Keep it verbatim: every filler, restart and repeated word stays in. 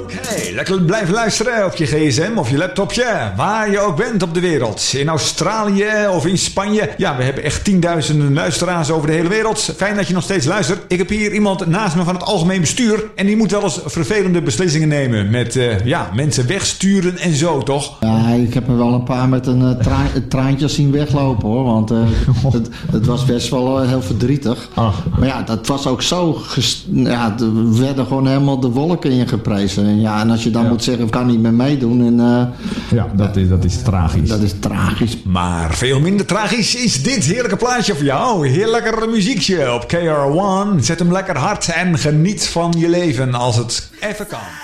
Oké, lekker blijven luisteren op je gsm of je laptopje. Waar je ook bent op de wereld. In Australië of in Spanje. Ja, we hebben echt tienduizenden luisteraars over de hele wereld. Fijn dat je nog steeds luistert. Ik heb hier iemand naast me van het algemeen bestuur. En die moet wel eens vervelende beslissingen nemen. Met uh, ja, mensen wegsturen en zo, toch? Ja, ik heb er wel een paar met een uh, tra- traantje zien weglopen, hoor. Want uh, het, het was best wel uh, heel verdrietig. Ah. Maar ja, dat was ook zo... Gest- ja, er werden gewoon helemaal de wolken ingeprezen. En ja, en als je dan Ja. moet zeggen, ik kan niet meer meedoen. En, uh, Ja, dat is, dat is tragisch. dat is tragisch. Maar veel minder tragisch is dit heerlijke plaatje voor jou. Heel lekker muziekje op K R one. Zet hem lekker hard en geniet van je leven als het even kan.